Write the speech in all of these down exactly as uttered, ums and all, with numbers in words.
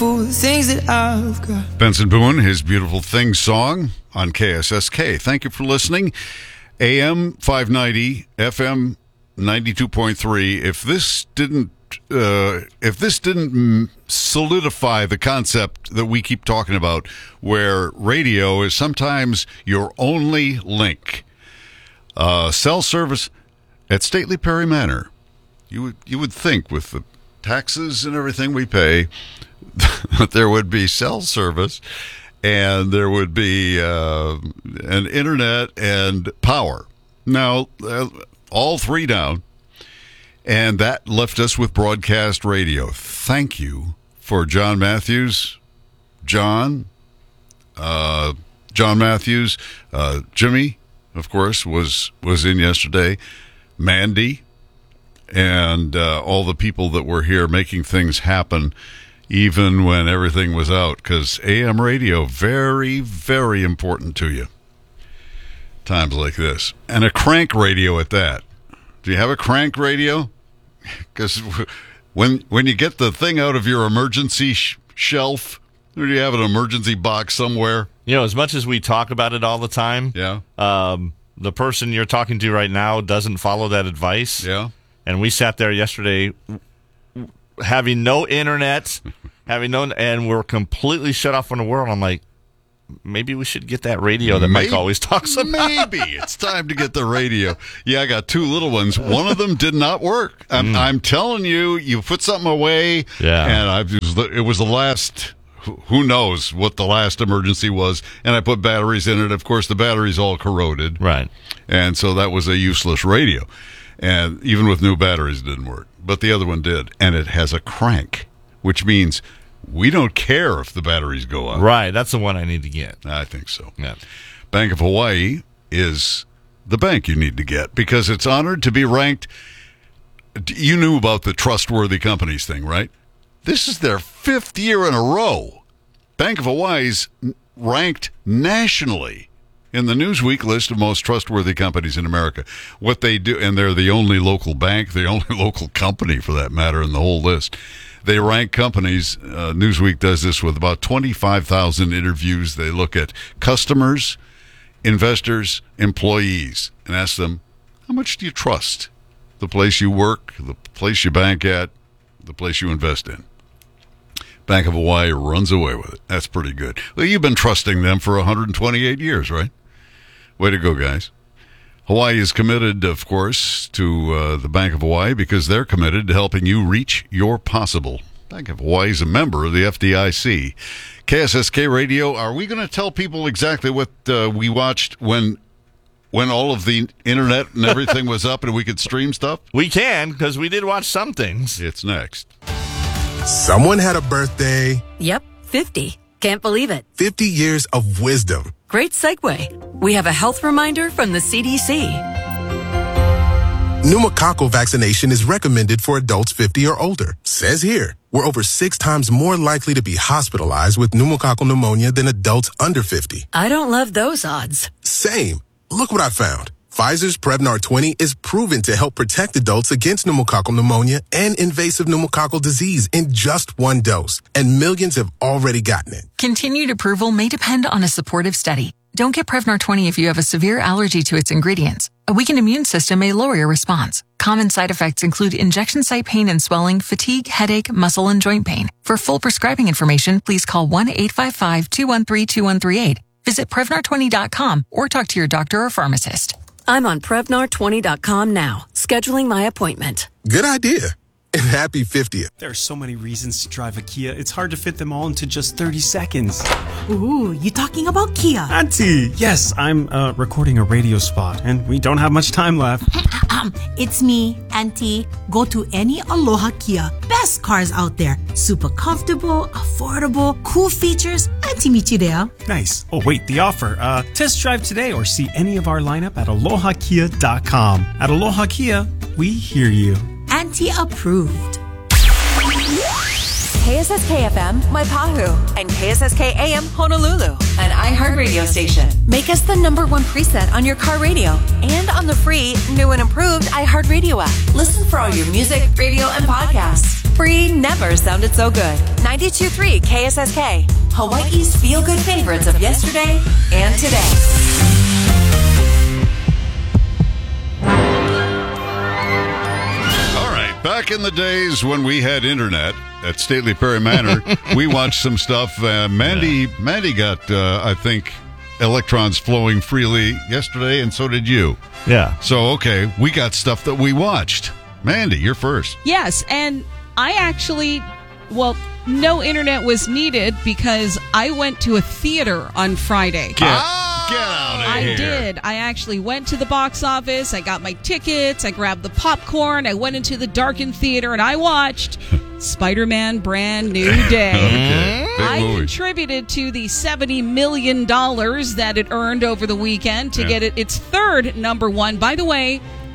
Things that I've got. Benson Boone, his Beautiful Things song on K S S K. Thank you for listening. A M five ninety, F M ninety-two point three. If this didn't, uh, if this didn't solidify the concept that we keep talking about, where radio is sometimes your only link, uh, cell service at Stately Perry Manor. You would you would think with the taxes and everything we pay that there would be cell service and there would be uh, an internet and power. Now, uh, all three down, and that left us with broadcast radio. Thank you for John Matthews, John, uh, John Matthews, uh, Jimmy, of course, was, was in yesterday, Mandy, and uh, all the people that were here making things happen even when everything was out, because A M radio, very, very important to you. Times like this. And a crank radio at that. Do you have a crank radio? Because when when you get the thing out of your emergency sh- shelf, or do you have an emergency box somewhere? You know, as much as we talk about it all the time, yeah. Um, the person you're talking to right now doesn't follow that advice. Yeah. And we sat there yesterday having no internet, having no, and we're completely shut off from the world. I'm like, maybe we should get that radio that maybe, Mike always talks about. Maybe it's time to get the radio. Yeah, I got two little ones. One of them did not work. I'm, mm. I'm telling you, you put something away, yeah. and I it was the last. Who knows what the last emergency was? And I put batteries in it. Of course, the battery's all corroded, right? And so that was a useless radio. And even with new batteries, it didn't work. But the other one did. And it has a crank, which means we don't care if the batteries go up. Right. That's the one I need to get. I think so. Yeah. Bank of Hawaii is the bank you need to get because it's honored to be ranked. You knew about the trustworthy companies thing, right? This is their fifth year in a row. Bank of Hawaii's ranked nationally in the Newsweek list of most trustworthy companies in America. What they do, and they're the only local bank, the only local company for that matter in the whole list. They rank companies. Uh, Newsweek does this with about twenty-five thousand interviews. They look at customers, investors, employees, and ask them, how much do you trust the place you work, the place you bank at, the place you invest in? Bank of Hawaii runs away with it. That's pretty good. Well, you've been trusting them for one hundred twenty-eight years, right? Way to go, guys. Hawaii is committed, of course, to uh, the Bank of Hawaii because they're committed to helping you reach your possible. Bank of Hawaii is a member of the F D I C. K S S K Radio, are we going to tell people exactly what uh, we watched when when all of the internet and everything was up and we could stream stuff? We can, because we did watch some things. It's next. Someone had a birthday. Yep, fifty. Can't believe it. fifty years of wisdom. Great segue. We have a health reminder from the C D C. Pneumococcal vaccination is recommended for adults fifty or older. Says here, we're over six times more likely to be hospitalized with pneumococcal pneumonia than adults under fifty. I don't love those odds. Same. Look what I found. Pfizer's Prevnar twenty is proven to help protect adults against pneumococcal pneumonia and invasive pneumococcal disease in just one dose, and millions have already gotten it. Continued approval may depend on a supportive study. Don't get Prevnar twenty if you have a severe allergy to its ingredients. A weakened immune system may lower your response. Common side effects include injection site pain and swelling, fatigue, headache, muscle, and joint pain. For full prescribing information, please call one eight five five, two one three, two one three eight. Visit Prevnar twenty dot com or talk to your doctor or pharmacist. I'm on Prevnar twenty dot com now, scheduling my appointment. Good idea. And happy fiftieth. There are so many reasons to drive a Kia, it's hard to fit them all into just thirty seconds. Ooh, you talking about Kia? Auntie! Yes, I'm uh, recording a radio spot, and we don't have much time left. um, it's me, Auntie. Go to any Aloha Kia. Best cars out there. Super comfortable, affordable, cool features. Auntie meet you there. Nice. Oh, wait, the offer. Uh, test drive today or see any of our lineup at aloha kia dot com. At Aloha Kia, we hear you. Auntie approved. K S S K F M, Waipahu, and K S S K A M, Honolulu, an iHeart radio station. Make us the number one preset on your car radio and on the free, new and improved iHeart Radio app. Listen for all your music, radio, and podcasts. free never sounded so good. ninety-two point three K S S K, Hawaii's feel-good favorites of yesterday and today. All right, back in the days when we had internet at Stately Perry Manor, we watched some stuff. Uh, Mandy, yeah. Mandy got, uh, I think, electrons flowing freely yesterday, and so did you. Yeah. So, okay, we got stuff that we watched. Mandy, you're first. Yes, and I actually, well, no internet was needed because I went to a theater on Friday. Get, oh, get out of I here. I did. I actually went to the box office. I got my tickets. I grabbed the popcorn. I went into the darkened theater, and I watched Spider-Man Brand New Day. Okay, big I movie. contributed to the seventy million dollars that it earned over the weekend to yeah. get it its third number one. By the way,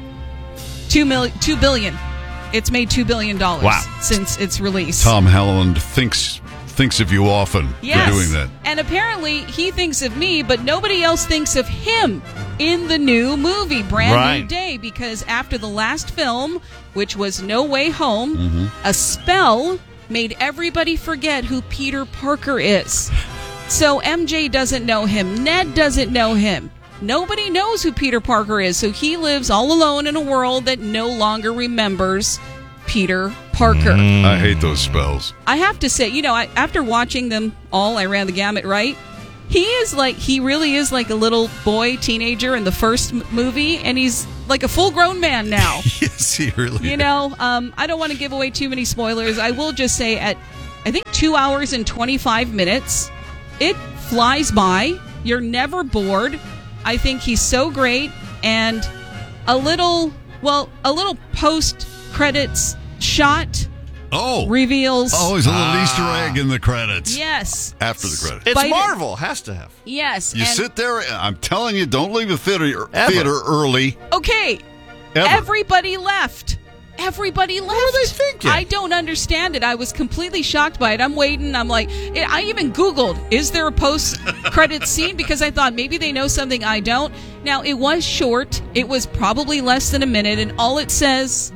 two mil- two billion dollars. It's made two billion dollars wow. since its release. Tom Holland thinks thinks of you often yes. for doing that. And apparently he thinks of me, but nobody else thinks of him in the new movie, Brand right. New Day, because after the last film, which was No Way Home, mm-hmm. a spell made everybody forget who Peter Parker is. So M J doesn't know him. Ned doesn't know him. Nobody knows who Peter Parker is, so he lives all alone in a world that no longer remembers Peter Parker. Mm. I hate those spells. I have to say, you know, I, after watching them all, I ran the gamut, right? He is like, he really is like a little boy, teenager in the first m- movie, and he's like a full-grown man now. Yes, he really You is. know, um, I don't want to give away too many spoilers. I will just say at, I think, two hours and twenty-five minutes, it flies by. You're never bored. I think he's so great, and a little, well, a little post-credits shot oh. reveals. Oh, there's a little Ah. Easter egg in the credits. Yes. After the credits. It's Spider- Marvel. Has to have. Yes. You and- sit there, I'm telling you, don't leave the theater, Ever. theater early. Okay. Ever. Everybody left. Everybody left. What were they thinking? I don't understand it. I was completely shocked by it. I'm waiting. I'm like, I even Googled, is there a post-credit scene? Because I thought maybe they know something I don't. Now, it was short. It was probably less than a minute, and all it says,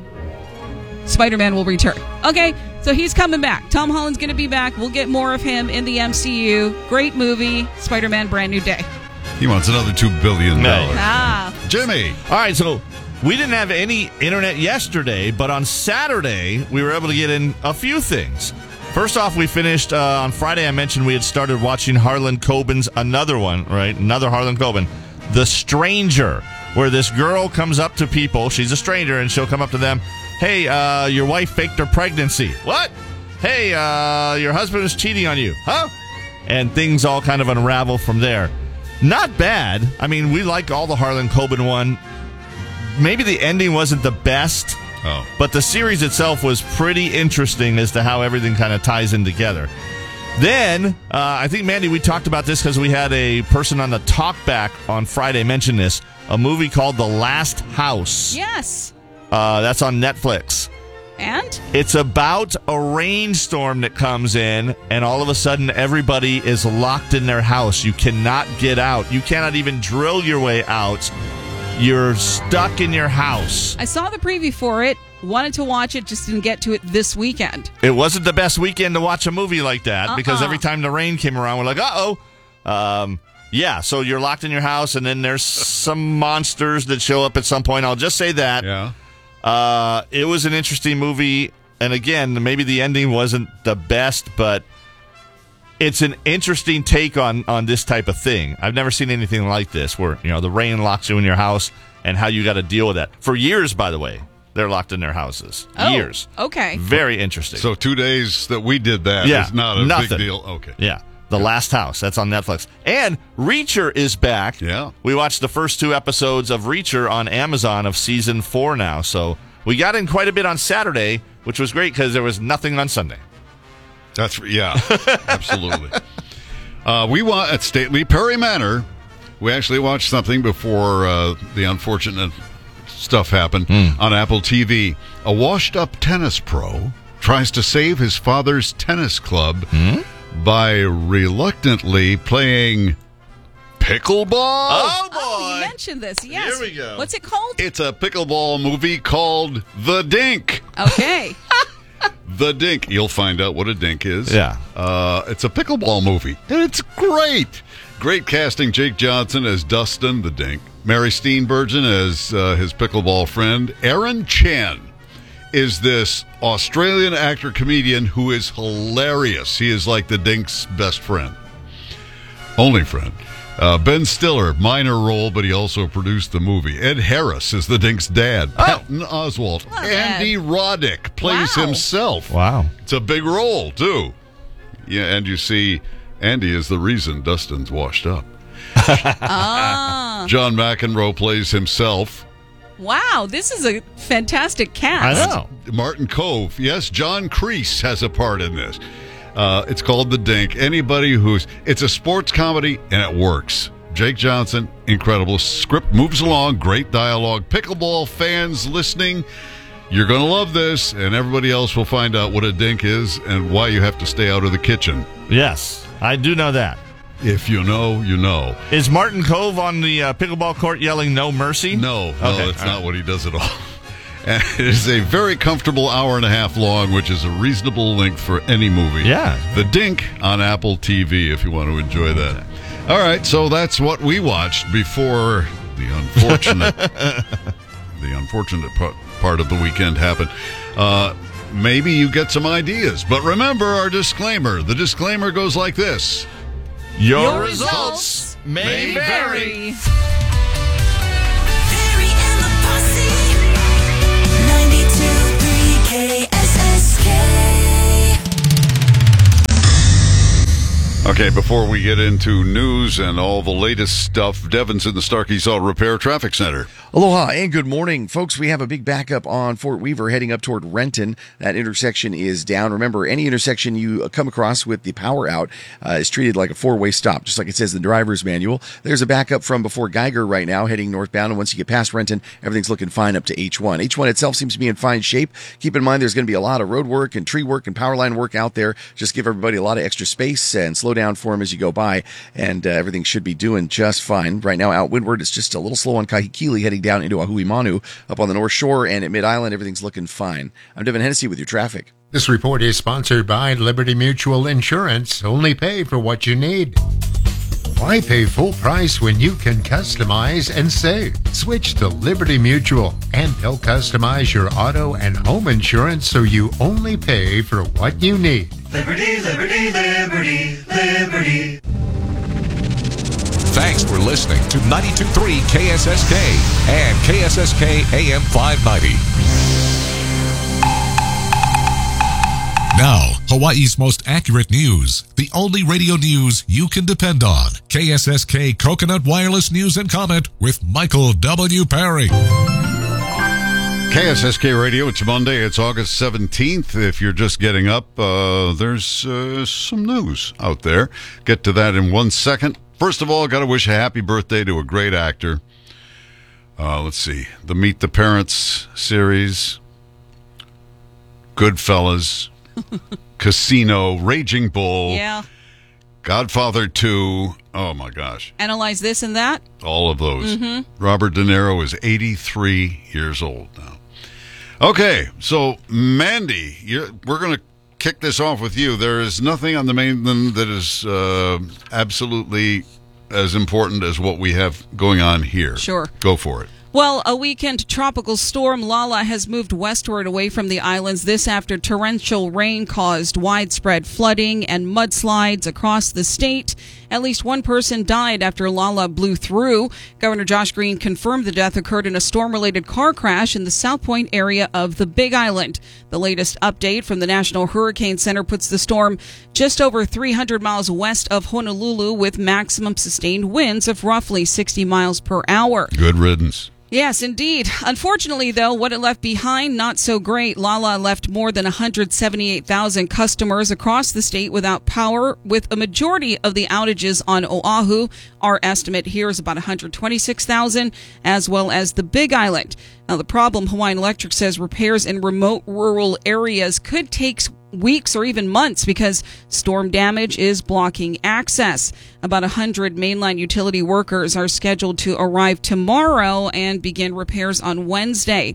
Spider-Man will return. Okay, so he's coming back. Tom Holland's going to be back. We'll get more of him in the M C U. Great movie, Spider-Man Brand New Day. He wants another two billion dollars. Ah. Jimmy. All right, so we didn't have any internet yesterday, but on Saturday, we were able to get in a few things. First off, we finished uh, on Friday. I mentioned we had started watching Harlan Coben's another one, right? Another Harlan Coben, The Stranger, where this girl comes up to people. She's a stranger, and she'll come up to them. Hey, uh, your wife faked her pregnancy. What? Hey, uh, your husband is cheating on you. Huh? And things all kind of unravel from there. Not bad. I mean, we like all the Harlan Coben one. Maybe the ending wasn't the best, oh. but the series itself was pretty interesting as to how everything kind of ties in together. Then, uh, I think, Mandy, we talked about this because we had a person on the talkback on Friday mention this, a movie called The Last House. Yes. Uh, that's on Netflix. And? It's about a rainstorm that comes in, and all of a sudden everybody is locked in their house. You cannot get out. You cannot even drill your way out. You're stuck in your house. I saw the preview for it, wanted to watch it, just didn't get to it this weekend. It wasn't the best weekend to watch a movie like that, uh-uh. because every time the rain came around, we're like, uh-oh. Um, yeah, so you're locked in your house, and then there's some monsters that show up at some point. I'll just say that. Yeah. Uh, it was an interesting movie, and again, maybe the ending wasn't the best, but it's an interesting take on, on this type of thing. I've never seen anything like this, where you know the rain locks you in your house and how you got to deal with that. For years, by the way, they're locked in their houses. Oh, years. Okay. Very interesting. So two days that we did that Yeah, is not a nothing. big deal. Okay. Yeah. The Last House. That's on Netflix. And Reacher is back. Yeah. We watched the first two episodes of Reacher on Amazon of season four now. So we got in quite a bit on Saturday, which was great because there was nothing on Sunday. That's yeah, absolutely. Uh, we want at Stately Perry Manor. We actually watched something before uh, the unfortunate stuff happened Mm. on Apple T V. A washed-up tennis pro tries to save his father's tennis club Mm? by reluctantly playing pickleball. Oh, boy. Oh, you mentioned this. Yes. Here we go. What's it called? It's a pickleball movie called The Dink. Okay. The Dink. You'll find out what a dink is. Yeah. Uh, it's a pickleball movie, and it's great. Great casting. Jake Johnson as Dustin the Dink. Mary Steenburgen as uh, his pickleball friend. Aaron Chan is this Australian actor-comedian who is hilarious. He is like the Dink's best friend. Only friend. Uh, Ben Stiller, minor role, but he also produced the movie. Ed Harris is the Dink's dad. Oh. Patton Oswalt. Love Andy Ed. Roddick plays Wow. himself. Wow. It's a big role, too. Yeah, and you see, Andy is the reason Dustin's washed up. Ah. John McEnroe plays himself. Wow, this is a fantastic cast. I know. Martin Cove. Yes, John Kreese has a part in this. Uh, it's called The Dink. Anybody who's... It's a sports comedy, and it works. Jake Johnson, incredible. Script moves along, great dialogue. Pickleball fans listening, you're going to love this, and everybody else will find out what a dink is and why you have to stay out of the kitchen. Yes, I do know that. If you know, you know. Is Martin Cove on the uh, pickleball court yelling "No mercy"? No, no, Okay, that's all not right. what he does at all. And it is a very comfortable hour and a half long, which is a reasonable length for any movie. Yeah. The Dink on Apple T V if you want to enjoy that. All right, so that's what we watched before the unfortunate the unfortunate part, part of the weekend happened. Uh, maybe you get some ideas, but remember our disclaimer. The disclaimer goes like this. Your, Your results, results may may vary. vary. Perry and the Posse. ninety-two point three K S S K. Okay, before we get into news and all the latest stuff, Devin's in the Starkey's Auto Repair Traffic Center. Aloha and good morning, folks. We have a big backup on Fort Weaver heading up toward Renton. That intersection is down. Remember, any intersection you come across with the power out uh, is treated like a four-way stop, just like it says in the driver's manual. There's a backup from before Geiger right now heading northbound, and once you get past Renton, everything's looking fine up to H one. H one itself seems to be in fine shape. Keep in mind there's going to be a lot of road work and tree work and power line work out there. Just give everybody a lot of extra space and slow down for them as you go by, and uh, everything should be doing just fine. Right now, out windward, it's just a little slow on Kahikili heading down into Ahuimanu. Up on the North Shore and at Mid-Island, everything's looking fine. I'm Devin Hennessy with your traffic. This report is sponsored by Liberty Mutual Insurance. Only pay for what you need. Why pay full price when you can customize and save? Switch to Liberty Mutual, and they'll customize your auto and home insurance so you only pay for what you need. Liberty, liberty, liberty, liberty. Thanks for listening to ninety-two point three K S S K and K S S K A M five ninety. Now, Hawaii's most accurate news. The only radio news you can depend on. K S S K Coconut Wireless News and Comment with Michael W. Perry. K S S K Radio, it's Monday, it's August seventeenth. If you're just getting up, uh, there's uh, some news out there. Get to that in one second. First of all, got to wish a happy birthday to a great actor. Uh, let's see, the Meet the Parents series, Goodfellas, Casino, Raging Bull, Yeah. Godfather two, oh my gosh. Analyze this and that. All of those. Mm-hmm. Robert De Niro is eighty-three years old now. Okay, so Mandy, you're, we're going to kick this off with you. There is nothing on the mainland that is uh, absolutely as important as what we have going on here. Sure. Go for it. Well, a weekend tropical storm Lala has moved westward away from the islands. This after torrential rain caused widespread flooding and mudslides across the state. At least one person died after Lala blew through. Governor Josh Green confirmed the death occurred in a storm-related car crash in the South Point area of the Big Island. The latest update from the National Hurricane Center puts the storm just over three hundred miles west of Honolulu with maximum sustained winds of roughly sixty miles per hour. Good riddance. Yes, indeed. Unfortunately, though, what it left behind, not so great. Lala left more than one hundred seventy-eight thousand customers across the state without power, with a majority of the outages on Oahu. Our estimate here is about one hundred twenty-six thousand, as well as the Big Island. Now, the problem, Hawaiian Electric says repairs in remote rural areas could take weeks or even months because storm damage is blocking access. About one hundred mainline utility workers are scheduled to arrive tomorrow and begin repairs on Wednesday.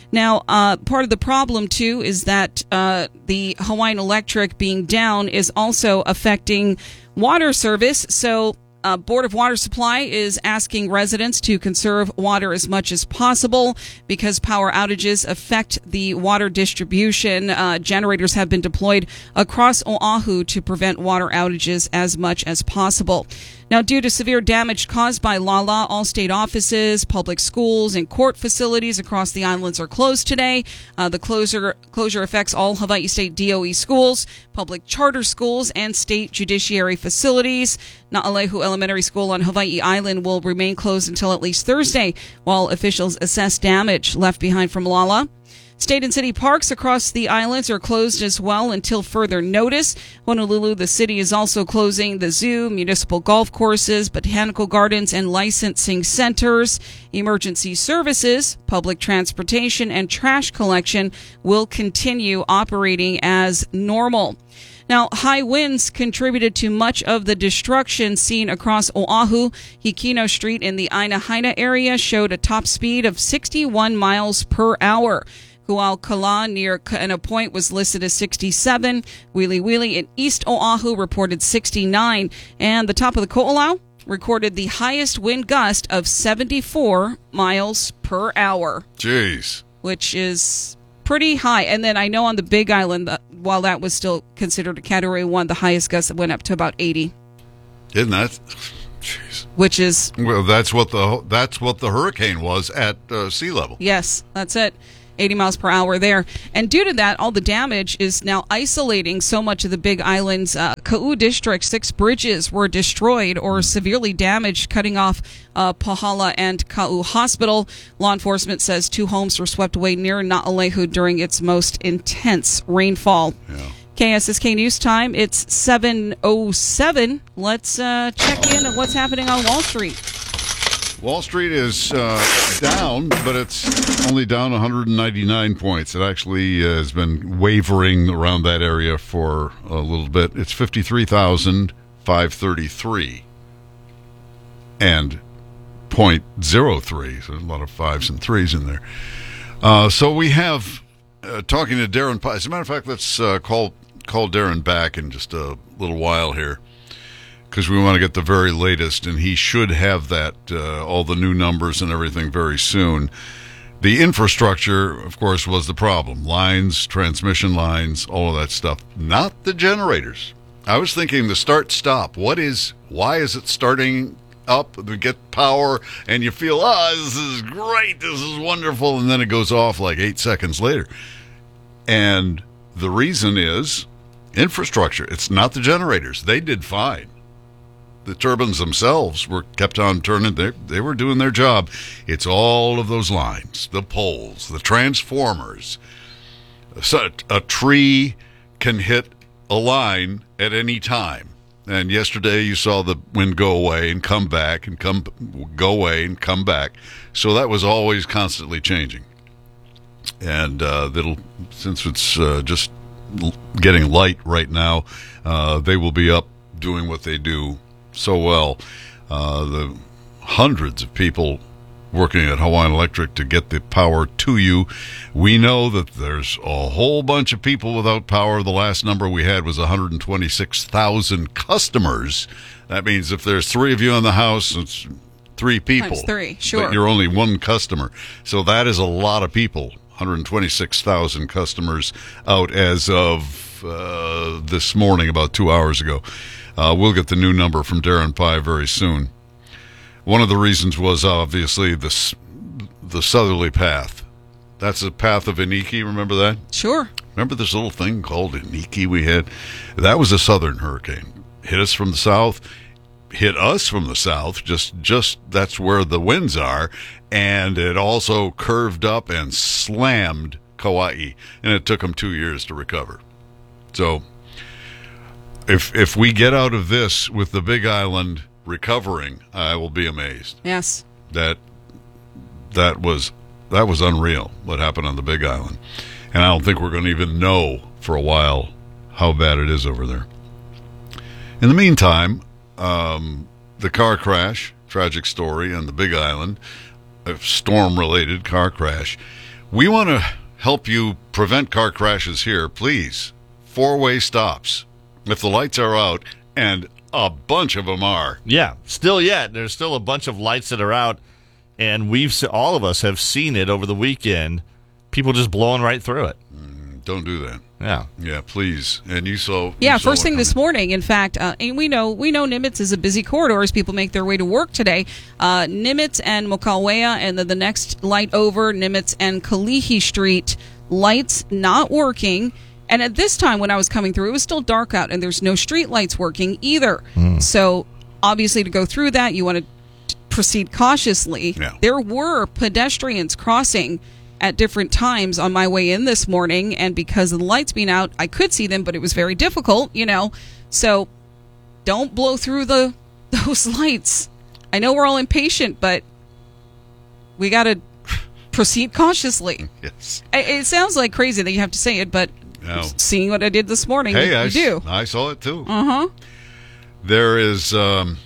Now, uh, part of the problem, too, is that uh, the Hawaiian Electric being down is also affecting water service. So Uh, Board of Water Supply is asking residents to conserve water as much as possible because power outages affect the water distribution. Uh, generators have been deployed across Oahu to prevent water outages as much as possible. Now, due to severe damage caused by Lala, all state offices, public schools, and court facilities across the islands are closed today. Uh, the closure closure affects all Hawaii State D O E schools, public charter schools, and state judiciary facilities. Na'alehu Elementary School on Hawaii Island will remain closed until at least Thursday, while officials assess damage left behind from Lala. State and city parks across the islands are closed as well until further notice. Honolulu, the city, is also closing the zoo, municipal golf courses, botanical gardens, and licensing centers. Emergency services, public transportation, and trash collection will continue operating as normal. Now, high winds contributed to much of the destruction seen across Oahu. Hikino Street in the Aina Haina area showed a top speed of sixty-one miles per hour. Huaukala near Kaena Point was listed as sixty-seven. Wheelie Wheelie in East Oahu reported sixty-nine. And the top of the Ko'olau recorded the highest wind gust of seventy-four miles per hour. Jeez. Which is pretty high. And then I know on the Big Island, uh, while that was still considered a Category one, the highest gust went up to about eighty. Isn't that? Jeez. Which is... Well, that's what the that's what the hurricane was at uh, sea level. Yes, that's it. eighty miles per hour there. And due to that, all the damage is now isolating so much of the Big Island's uh, Ka'u district. Six bridges were destroyed or severely damaged, cutting off uh, Pahala and Ka'u Hospital. Law enforcement says two homes were swept away near Na'alehu during its most intense rainfall. Yeah. K S S K News Time, it's seven oh seven. Let's uh, check in on what's happening on Wall Street. Wall Street is uh, down, but it's only down one hundred ninety-nine points. It actually uh, has been wavering around that area for a little bit. It's fifty-three thousand five hundred thirty-three and zero point zero three. So there's a lot of fives and threes in there. Uh, so we have, uh, talking to Darren Pai. As a matter of fact, let's uh, call, call Darren back in just a little while here, because we want to get the very latest, and he should have that, uh, all the new numbers and everything very soon. The infrastructure, of course, was the problem. Lines, transmission lines, all of that stuff. Not the generators. I was thinking the start-stop. What is, why is it starting up to get power, and you feel, oh, this is great, this is wonderful, and then it goes off like eight seconds later. And the reason is infrastructure. It's not the generators. They did fine. The turbines themselves were kept on turning. They, they were doing their job. It's all of those lines, the poles, the transformers. So a tree can hit a line at any time. And yesterday you saw the wind go away and come back and come go away and come back. So that was always constantly changing. And uh, that'll, since it's uh, just getting light right now, uh, they will be up doing what they do so well. Uh, the hundreds of people working at Hawaiian Electric to get the power to you. We know that there's a whole bunch of people without power. The last number we had was one hundred twenty-six thousand customers. That means if there's three of you in the house, it's three people. Times three, sure. But you're only one customer. So that is a lot of people. one hundred twenty-six thousand customers out as of uh, this morning, about two hours ago. Uh, we'll get the new number from Darren Pai very soon. One of the reasons was obviously the, the southerly path. That's the path of Iniki, remember that? Sure. Remember this little thing called Iniki we had? That was a southern hurricane. Hit us from the south, hit us from the south, just, just that's where the winds are, and it also curved up and slammed Kauai, and it took them two years to recover. So if if we get out of this with the Big Island recovering, I will be amazed. Yes. That that was that was unreal what happened on the Big Island. And I don't think we're going to even know for a while how bad it is over there. In the meantime, um, the car crash, tragic story on the Big Island, a storm-related car crash. We want to help you prevent car crashes here. Please, four-way stops. If the lights are out, and a bunch of them are. Yeah, still yet. There's still a bunch of lights that are out, and we've se- all of us have seen it over the weekend. People just blowing right through it. Mm, don't do that. Yeah. Yeah, please. And you saw... Yeah, you saw first thing it this coming. morning, in fact, uh, and we know we know Nimitz is a busy corridor as people make their way to work today. Uh, Nimitz and Mokalwea, and then the next light over, Nimitz and Kalihi Street, lights not working. And at this time when I was coming through, it was still dark out, and there's no street lights working either. Hmm. So obviously to go through that, you want to proceed cautiously. Yeah. There were pedestrians crossing at different times on my way in this morning, and because of the lights being out, I could see them, but it was very difficult, you know. So don't blow through the those lights. I know we're all impatient, but we got to proceed cautiously. Yes. It, it sounds like crazy that you have to say it, but No. seeing what I did this morning, Hey, you, I, you s- do. I saw it too. Uh-huh. There is um,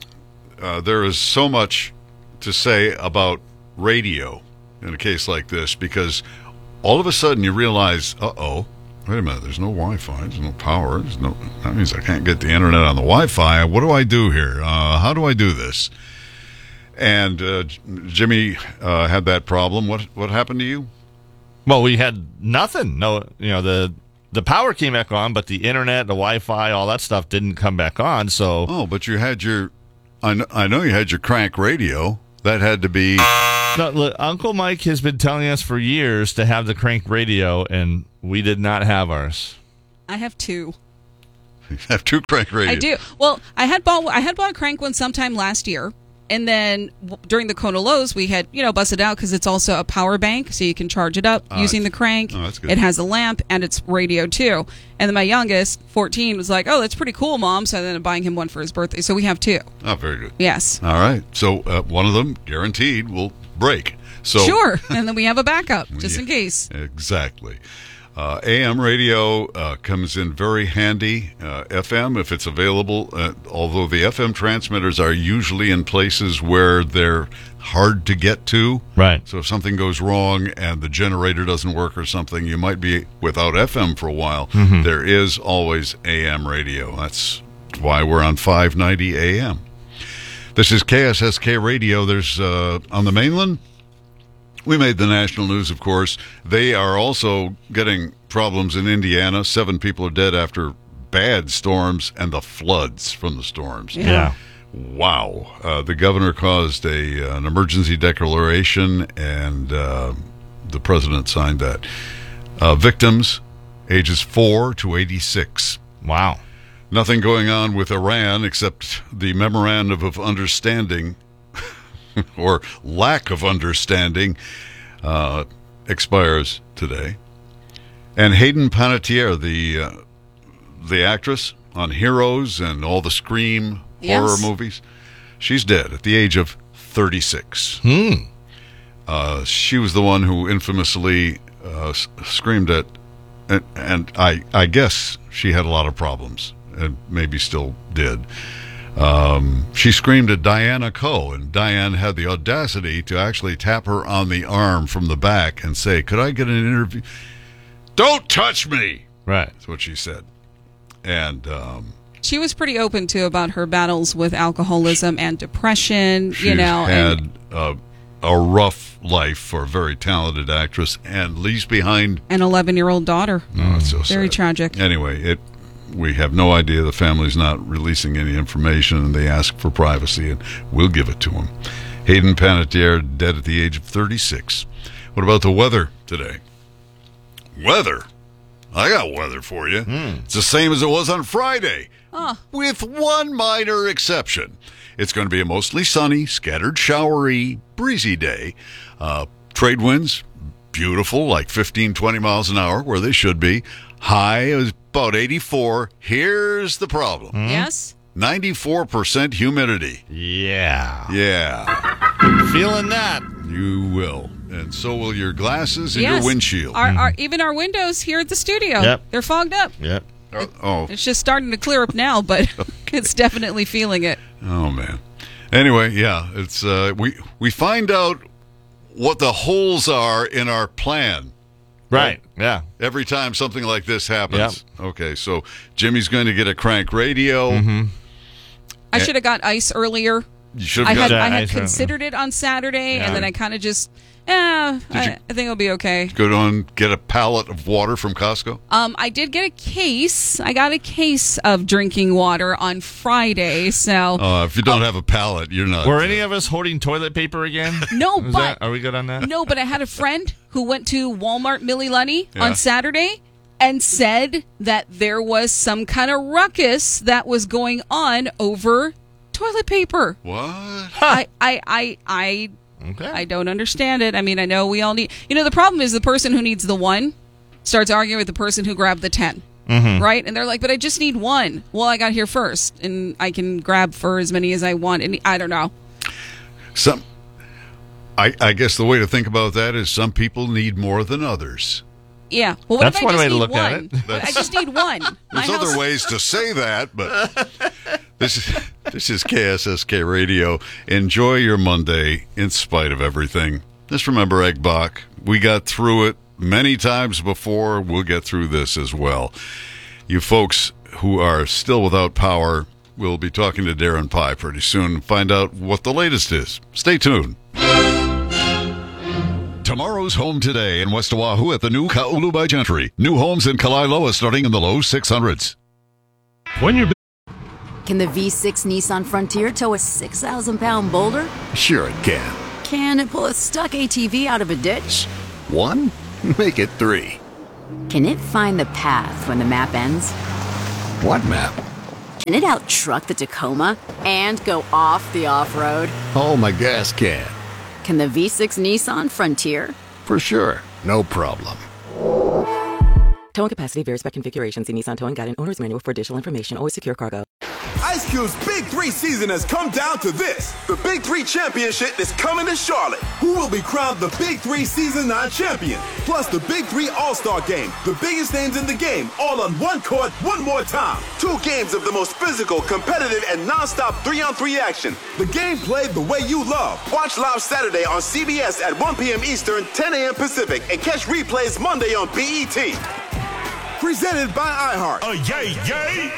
uh, there is so much to say about radio in a case like this, because all of a sudden you realize, uh-oh, wait a minute, there's no Wi-Fi, there's no power, there's no, that means I can't get the internet on the Wi-Fi. What do I do here? Uh, how do I do this? And uh, J- Jimmy uh, had that problem. What what happened to you? Well, we had nothing. No, you know, the the power came back on, but the internet, the Wi-Fi, all that stuff didn't come back on. So, oh, but you had your, I know, I know you had your crank radio. That had to be. No, look, Uncle Mike has been telling us for years to have the crank radio, and we did not have ours. I have two. You have two crank radios. I do. Well, I had bought I had bought a crank one sometime last year, and then w- during the Kona Lows, we had you know busted out because it's also a power bank, so you can charge it up Ah, using the crank. oh, that's good. It has a lamp and it's radio too. And then my youngest, fourteen, was like, "Oh, that's pretty cool, Mom." So then I'm buying him one for his birthday. So we have two. Oh, very good. Yes. All right. So uh, one of them guaranteed will break. So Sure. And then we have a backup just Yeah. in case. Exactly. Uh, A M radio uh, comes in very handy. Uh, F M, if it's available, uh, although the F M transmitters are usually in places where they're hard to get to. Right. So if something goes wrong and the generator doesn't work or something, you might be without F M for a while. Mhm. There is always A M radio. That's why we're on five ninety A M. This is K S S K Radio. There's uh, on the mainland. We made the national news, of course. They are also getting problems in Indiana. Seven people are dead after bad storms and the floods from the storms. Yeah. Yeah. Wow. Uh, the governor caused a an emergency declaration, and uh, the president signed that. Uh, victims, ages four to eighty-six. Wow. Nothing going on with Iran except the memorandum of understanding or lack of understanding uh, expires today. And Hayden Panettiere, the uh, the actress on Heroes and all the Scream Yes. horror movies, she's dead at the age of thirty-six. Hmm. Uh, she was the one who infamously uh, s- screamed at, and, and I, I guess she had a lot of problems, and maybe still did. Um, she screamed at Diana Coe, and Diane had the audacity to actually tap her on the arm from the back and say, "Could I get an interview?" "Don't touch me!" Right. That's what she said. And um, She was pretty open too about her battles with alcoholism and depression, she's you know. had and, uh, a rough life for a very talented actress, and leaves behind an eleven-year-old daughter. Oh, it's so Very sad. tragic. Anyway, it we have no idea. The family's not releasing any information, and they ask for privacy, and we'll give it to them. Hayden Panettiere, dead at the age of thirty-six. What about the weather today? Weather? I got weather for you. It's the same as it was on Friday, with one minor exception. It's going to be a mostly sunny, scattered, showery, breezy day. Uh, trade winds, beautiful, like fifteen, twenty miles an hour, where they should be. High is about eighty-four. Here's the problem. Yes? ninety-four percent humidity. Yeah. Yeah. Feeling that. You will. And so will your glasses and Yes. your windshield. Our, our, even our windows here at the studio, Yep. they're fogged up. Yep. Oh, It's just starting to clear up now, but it's definitely feeling it. oh man. Anyway, yeah, it's uh, we we find out what the holes are in our plan. Right, yeah. Every time something like this happens. Yep. Okay, so Jimmy's going to get a crank radio. Mm-hmm. I should have got ice earlier. You should I have had, got I had ice, considered it on Saturday, Yeah. and then I kind of just, eh, I, I think it'll be okay. Go down and get a pallet of water from Costco. Um, I did get a case. I got a case of drinking water on Friday, so. Uh, if you don't have a pallet, you're not. Were any of us hoarding toilet paper again? No, Is but that- are we good on that? No, but I had a friend who went to Walmart Millie Lunny Yeah. on Saturday and said that there was some kind of ruckus that was going on over toilet paper. What? I, I, I, I, okay. I don't understand it. I mean, I know we all need. You know, the problem is the person who needs the one starts arguing with the person who grabbed the ten. Mhm. Right? And they're like, but I just need one. Well, I got here first, and I can grab for as many as I want. And I don't know. Some, I, I guess the way to think about that is some people need more than others. Yeah. Well, what That's if I one just way to need look at one? it. I That's- just need one. My There's house- other ways to say that, but this is this is K S S K Radio. Enjoy your Monday in spite of everything. Just remember, Egg Bach, we got through it many times before. We'll get through this as well. You folks who are still without power, we'll be talking to Darren Pye pretty soon and find out what the latest is. Stay tuned. Tomorrow's home today in West Oahu at the new Kaulu by Gentry. New homes in Kalaeloa starting in the low six hundreds. When you're Can the V six Nissan Frontier tow a six thousand pound boulder? Sure it can. Can it pull a stuck A T V out of a ditch? One? Make it three. Can it find the path when the map ends? What map? Can it out-truck the Tacoma and go off the off-road? Oh, my gas can. Can the V six Nissan Frontier? For sure. No problem. Towing capacity varies by configuration. See Nissan Towing Guide and Owner's Manual for additional information. Always secure cargo. Ice Cube's Big Three season has come down to this. The Big Three Championship is coming to Charlotte. Who will be crowned the Big Three Season nine champion? Plus the Big Three All-Star Game. The biggest names in the game, all on one court, one more time. Two games of the most physical, competitive, and non-stop three-on-three action. The game played the way you love. Watch live Saturday on C B S at one p.m. Eastern, ten a.m. Pacific, and catch replays Monday on B E T. Presented by iHeart. Oh, yay, yay!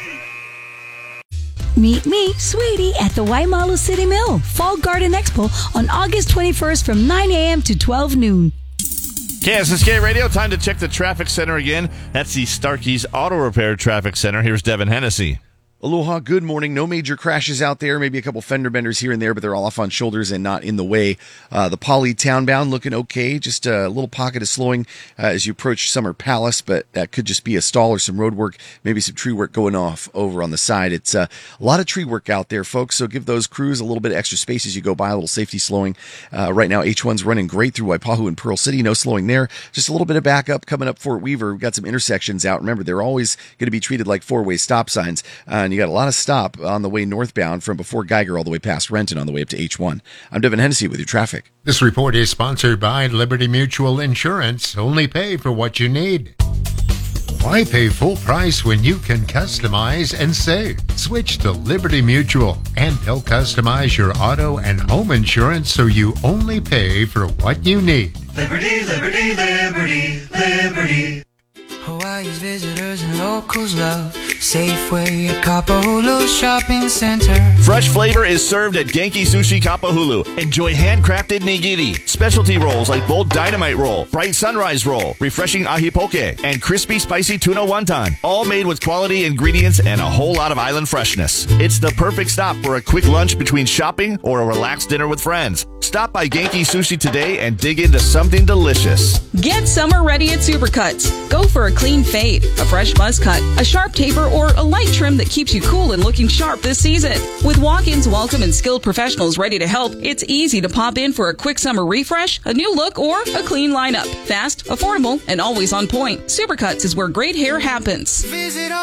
Meet me, Sweetie, at the Waimalu City Mill Fall Garden Expo on August twenty-first from nine a.m. to twelve noon. K S S K Radio, time to check the traffic center again. That's the Starkey's Auto Repair Traffic Center. Here's Devin Hennessy. Aloha, good morning. No major crashes out there. Maybe a couple fender benders here and there, but they're all off on shoulders and not in the way. Uh, the Poly townbound looking okay. Just a little pocket of slowing uh, as you approach Summer Palace, but that could just be a stall or some road work, maybe some tree work going off over on the side. It's uh, a lot of tree work out there, folks, so give those crews a little bit of extra space as you go by, a little safety slowing. Uh, right now, H one's running great through Waipahu and Pearl City. No slowing there. Just a little bit of backup coming up Fort Weaver. We've got some intersections out. Remember, they're always going to be treated like four-way stop signs, uh, and you got a lot of stop on the way northbound from before Geiger all the way past Renton on the way up to H one. I'm Devin Hennessy with your traffic. This report is sponsored by Liberty Mutual Insurance. Only pay for what you need. Why pay full price when you can customize and save? Switch to Liberty Mutual, and they'll customize your auto and home insurance so you only pay for what you need. Liberty, liberty, liberty, liberty. Hawaii's visitors and locals love Safeway at Kapahulu Shopping Center. Fresh flavor is served at Genki Sushi Kapahulu. Enjoy handcrafted nigiri, specialty rolls like Bold Dynamite Roll, Bright Sunrise Roll, refreshing ahi poke, and crispy spicy tuna wonton. All made with quality ingredients and a whole lot of island freshness. It's the perfect stop for a quick lunch between shopping or a relaxed dinner with friends. Stop by Genki Sushi today and dig into something delicious. Get summer ready at Supercuts. Go for a clean fade, a fresh buzz cut, a sharp taper, or a light trim that keeps you cool and looking sharp this season. With walk-ins welcome and skilled professionals ready to help, it's easy to pop in for a quick summer refresh, a new look, or a clean lineup. Fast, affordable, and always on point. Supercuts is where great hair happens. Visit